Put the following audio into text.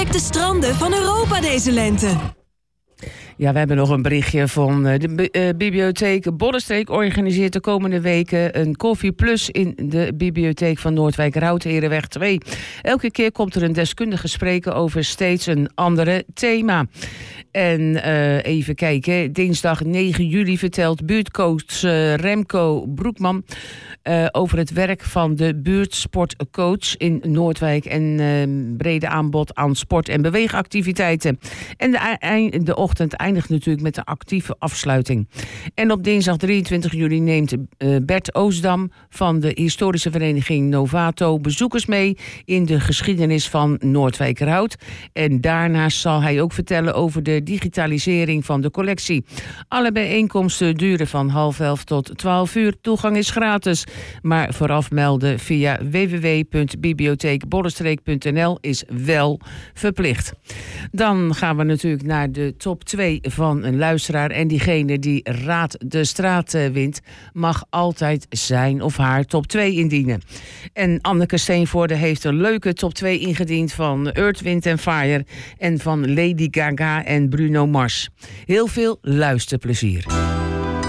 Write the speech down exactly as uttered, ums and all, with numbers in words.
Ontdek de stranden van Europa deze lente. Ja, we hebben nog een berichtje van de uh, bibliotheek Bollenstreek organiseert de komende weken een Koffie Plus in de bibliotheek van Noordwijkerhout, Herenweg twee. Elke keer komt er een deskundige spreken over steeds een andere thema. En uh, even kijken, dinsdag negen juli vertelt buurtcoach uh, Remco Broekman uh, over het werk van de buurtsportcoach in Noordwijk en uh, brede aanbod aan sport- en beweegactiviteiten. En de, de ochtend eindigt natuurlijk met een actieve afsluiting. En op dinsdag drieëntwintig juli neemt uh, Bert Oostdam van de historische vereniging Novato bezoekers mee in de geschiedenis van Noordwijkerhout. En daarnaast zal hij ook vertellen over de digitalisering van de collectie. Alle bijeenkomsten duren van half elf tot twaalf uur. Toegang is gratis, maar vooraf melden via w w w punt bibliotheekbollenstreek punt n l is wel verplicht. Dan gaan we natuurlijk naar de top twee van een luisteraar. En diegene die Raad de Straat wint, mag altijd zijn of haar top twee indienen. En Anneke Steenvoorde heeft een leuke top twee ingediend van Earth, Wind and Fire en van Lady Gaga en Bruno Mars. Heel veel luisterplezier.